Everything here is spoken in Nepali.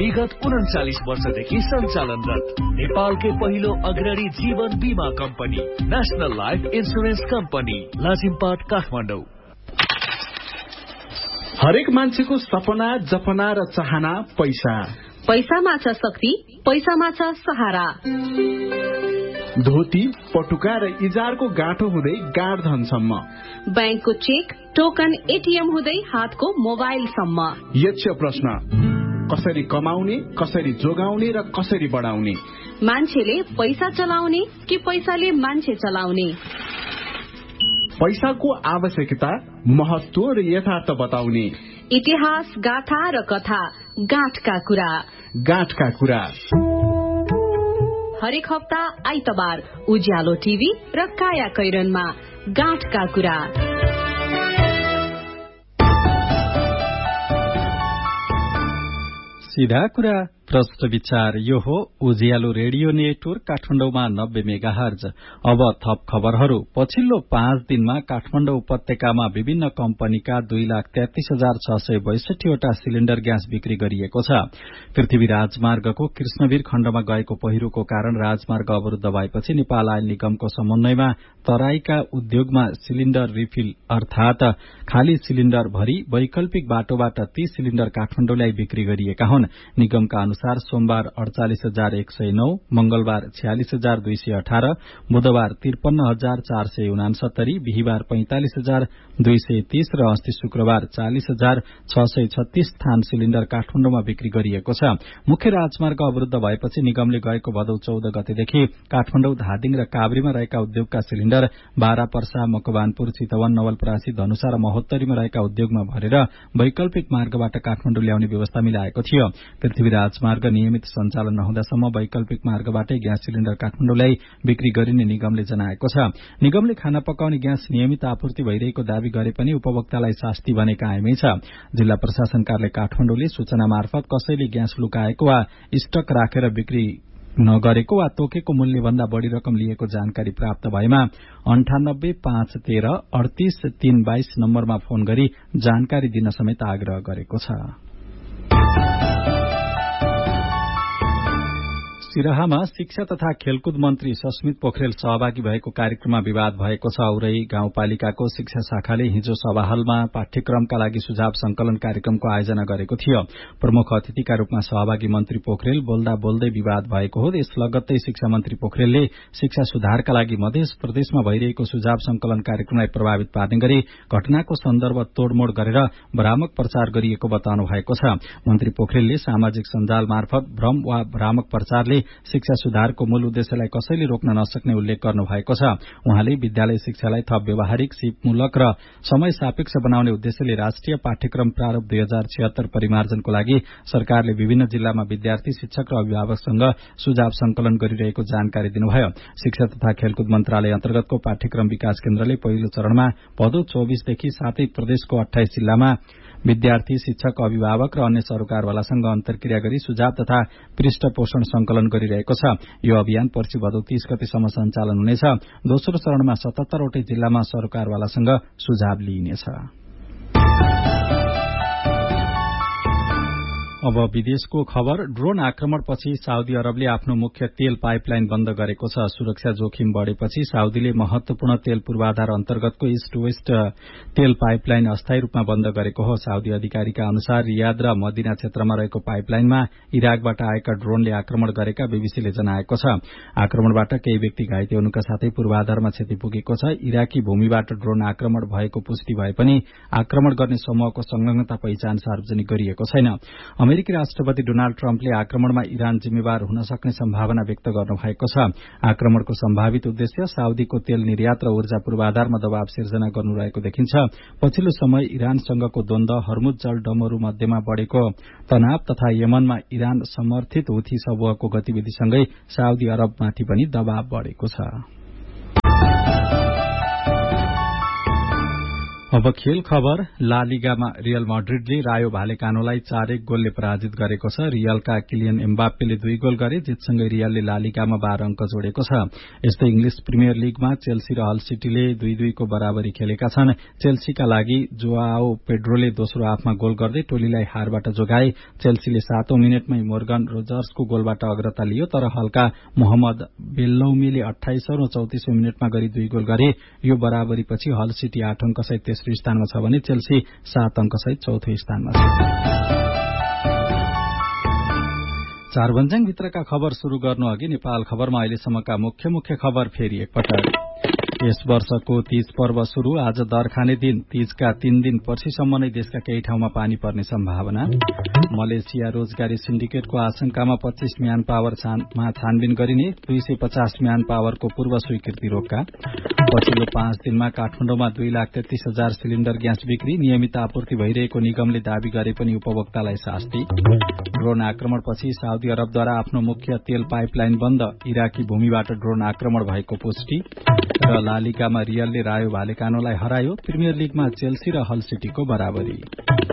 विगत 39 वर्षदेखि सञ्चालनरत नेपालकै पहिलो अग्रणी जीवन बीमा company national life insurance company Lazimpat Kathmandu. हरेक मान्छेको सपना, जपना र चाहना पैसा। पैसामा छ शक्ति, पैसामा छ सहारा। धोती, पटुका र इजारको गाँठो हुँदै गाडधनसम्म, बैंकको चेक, टोकन, एटीएम हुँदै हातको मोबाइलसम्म। यक्ष प्रश्न, कसरी कमाउने, कसरी जोगाउने र कसरी बढाउने? मान्छेले पैसा चलाउने कि पैसाले मान्छे चलाउने? पैसाको आवश्यकता, महत्व र यथार्थ बताउने। इतिहास, गाथा र कथा, गाँठका कुरा। गाँठका कुरा हरेक हप्ता आइतबार उज्यालो टिभी र काया कैरनमा गाँठका कुरा। सीधा कुरा, प्रश्न विचार। यो हो उज्यालो रेडियो नेटवर्क काठमाडौँमा 90 मेगाहर्ज। अब थप खबरहरू। पछिल्लो 5 दिनमा काठमाडौँ उपत्यकामा विभिन्न कम्पनीका 2,33,662 वटा सिलिण्डर ग्यास बिक्री गरिएको छ। पृथ्वी राजमार्गको कृष्णवीर खण्डमा गएको पहिरोको कारण राजमार्ग अवरूद्ध भएपछि नेपाल आयल निगमको समन्वयमा तराईका उद्योगमा सिलिण्डर रिफिल अर्थात खाली सिलिण्डर भरी वैकल्पिक बाटोबाट 30 सिलिण्डर काठमाडौँ ल्याई बिक्री गरिएका हुन्। निगमका अनुसार सोमबार 48,109, मंगलबार 46,218, बुधबार 53,469, बिहिबार 45,230 र अस्ति शुक्रबार 40,636 थान सिलिण्डर काठमाडौँमा बिक्री गरिएको छ। मुख्य राजमार्ग अवरूद्ध भएपछि निगमले गएको भदौ 14 गतेदेखि काठमाडौँ, धादिङ र काभ्रेमा रहेका उद्योगका सिलिण्डर बारा, पर्सा, मकवानपुर, चितवन, नवलपरासी, धनुषा र महोत्तरीमा रहेका उद्योगमा भरेर वैकल्पिक मार्गबाट काठमाडौँ ल्याउने व्यवस्था मिलाएको थियो। पृथ्वी राजमार्ग नियमित सञ्चालन नहुँदासम्म वैकल्पिक मार्गबाटै ग्यास सिलिण्डर काठमाडौँ ल्याई बिक्री गरिने निगमले जनाएको छ। निगमले खाना पकाउने ग्यास नियमित आपूर्ति भइरहेको दावी गरे पनि उपभोक्तालाई शास्ति भने कायमै छ। जिल्ला प्रशासन कार्यालय काठमाडौँले सूचना मार्फत कसैले ग्यास लुकाएको वा स्टक राखेर बिक्री नगरेको वा तोकेको मूल्यभन्दा बढ़ी रकम लिएको जानकारी प्राप्त भएमा 98 513 38 322 नम्बरमा फोन गरी जानकारी दिन समेत आग्रह गरेको छ। सिराहामा शिक्षा तथा खेलकुद मन्त्री सस्मित पोखरेल सहभागी भएको कार्यक्रममा विवाद भएको छ। औरै गाउँपालिकाको शिक्षा शाखाले हिजो सभाहलमा पाठ्यक्रमका लागि सुझाव संकलन कार्यक्रमको आयोजना गरेको थियो। प्रमुख अतिथिका रूपमा सहभागी मन्त्री पोखरेल बोल्दा बोल्दै विवाद भएको हो। यस लगत्तै शिक्षा मन्त्री पोखरेलले शिक्षा सुधारका लागि मध्य प्रदेशमा भइरहेको सुझाव संकलन कार्यक्रमलाई प्रभावित पार्ने गरी घटनाको सन्दर्भ तोड़मोड़ गरेर भ्रामक प्रचार गरिएको बताउनु भएको छ। मन्त्री पोखरेलले सामाजिक सञ्जाल मार्फत भ्रम वा भ्रामक प्रचारले शिक्षा सुधारको मूल उद्देश्यलाई कसैले रोक्न नसक्ने उल्लेख गर्नु भएको छ। उहाँले विद्यालय शिक्षालाई थप व्यावहारिक, सिपमूलक र समय सापेक्ष बनाउने उद्देश्यले राष्ट्रिय पाठ्यक्रम प्रारूप 2076 परिमार्जनको लागि सरकारले विभिन्न जिल्लामा विद्यार्थी, शिक्षक र अभिभावकसँग सुझाव संकलन गरिरहेको जानकारी दिनुभयो। शिक्षा तथा खेलकुद मन्त्रालय अन्तर्गतको पाठ्यक्रम विकास केन्द्रले पहिलो चरणमा भदौ 24 देखि 7 प्रदेशको 28 जिल्लामा विद्यार्थी, शिक्षक, अभिभावक र अन्य सरोकारवालासँग अन्तर्क्रिया गरी सुझाव तथा पृष्ठपोषण संकलन गरिरहेको छ। यो अभियान पर्सि भदौ 30 गतेसम्म सञ्चालन हुनेछ। दोस्रो चरणमा 77 वटै जिल्लामा सरोकारवालासँग सुझाव लिइनेछ। अब विदेशको खबर। ड्रोन आक्रमणपछि साउदी अरबले आफ्नो मुख्य तेल पाइपलाइन बन्द गरेको छ। सुरक्षा जोखिम बढ़ेपछि साउदीले महत्वपूर्ण तेल पूर्वाधार अन्तर्गतको ईस्ट वेस्ट तेल पाइपलाइन अस्थायी रूपमा बन्द गरेको हो। साउदी अधिकारीका अनुसार रियाद र मदीना क्षेत्रमा रहेको पाइपलाइनमा इराकबाट आएका ड्रोनले आक्रमण गरेका बीबीसीले जनाएको छ। आक्रमणबाट केही व्यक्ति घाइते हुनुका साथै पूर्वाधारमा क्षति पुगेको छ। इराकी भूमिबाट ड्रोन आक्रमण भएको पुष्टि भए पनि आक्रमण गर्ने समूहको संलग्नता पहिचान सार्वजनिक गरिएको छैन। अमेरिकी राष्ट्रपति डोनाल्ड ट्रम्पले आक्रमणमा इरान जिम्मेवार हुन सक्ने सम्भावना व्यक्त गर्नुभएको छ। आक्रमणको सम्भावित उद्देश्य साउदीको तेल निर्यात र ऊर्जा पूर्वाधारमा दबाव सिर्जना गर्नु रहेको देखिन्छ। पछिल्लो समय इरानसँगको द्वन्द्व, हर्मुज जलडमरू मध्यमा बढ़ेको तनाव तथा यमनमा इरान समर्थित हुथी समूहको गतिविधिसँगै साउदी अरबमाथि पनि दबाव बढ़ेको छ। अब खेल खबर। ला लिगामा रियल मैड्रिडले रायो भालेकानोलाई 4-1 गोलले पराजित गरेको छ। रियलका किलियन एम्बाप्पेले 2 गोल गरे। जितसँगै रियलले ला लिगामा 12 अंक जोडेको छ। यस्तै इंग्लिश प्रिमियर लीगमा चेल्सी र हल सिटीले 2-2 को बराबरी खेलेका छन्। चेल्सीका लागि जोआओ पेड्रोले दोस्रो हाफमा गोल गर्दै टोलीलाई हारबाट जोगाए। चेल्सीले 7औं मिनेटमै मोर्गन रोजर्सको गोलबाट अग्रता लियो, तर हल्का मोहम्मद बेल्लौमीले 28औं र 34औं मिनेटमा गरी 2 गोल गरे। यो बराबरीपछि हल सिटी 8 अंकसहित तेस्रो स्थानमा छ भने चेल्सी 7 अंकसहित चौथो स्थानमा छ। चारभन्ज्याङ भित्रका खबर शुरू गर्नु अघि नेपाल खबरमा अहिलेसम्मका मुख्य खबर फेरि एकपटक। यस वर्षको तीज पर्व शुरू आज दरखाने दिन। तीजका 3 दिन पर्सिसम्म नै देशका केही ठाउँमा पानी पर्ने सम्भावना। मलेसिया रोजगारी सिन्डिकेटको आशंकामा 25 म्यान पावरमा छानबिन गरिने। 250 म्यान पावरको पूर्व स्वीकृति रोक्का। पछिल्लो 5 दिनमा काठमाडौँमा 2,33,000 सिलिण्डर ग्यास बिक्री। नियमित आपूर्ति भइरहेको निगमले दावी गरे पनि उपभोक्तालाई शास्ति। ड्रोन आक्रमणपछि साउदी अरबद्वारा आफ्नो मुख्य तेल पाइपलाइन बन्द। इराकी भूमिबाट ड्रोन आक्रमण भएको पुष्टि। र ला लिगामा रियलले रायो भालेकानोलाई हरायो। प्रिमियर लीगमा चेल्सी र हल सिटीको बराबरी।